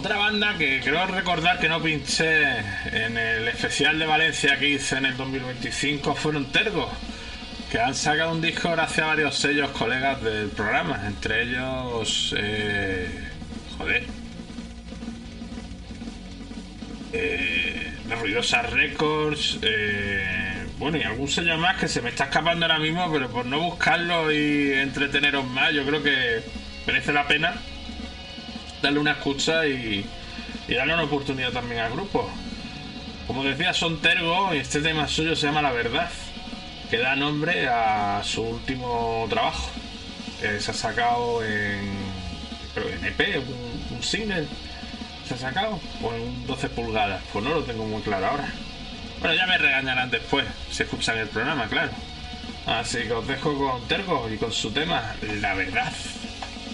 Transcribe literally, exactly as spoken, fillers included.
Otra banda que creo recordar que no pinché en el especial de Valencia que hice en el dos mil veinticinco fueron Tergo, que han sacado un disco gracias a varios sellos colegas del programa, entre ellos eh, joder eh, Ruidosa Records, eh, bueno, y algún sello más que se me está escapando ahora mismo, pero por no buscarlo y entreteneros más, yo creo que merece la pena darle una escucha y, y darle una oportunidad también al grupo. Como decía, son Tergo y este tema suyo se llama La Verdad, que da nombre a su último trabajo, que se ha sacado en, creo que en E P, un, un single se ha sacado, o en un doce pulgadas, pues no lo tengo muy claro ahora. Bueno, ya me regañarán después, si escuchan el programa, claro. Así que os dejo con Tergo y con su tema La Verdad.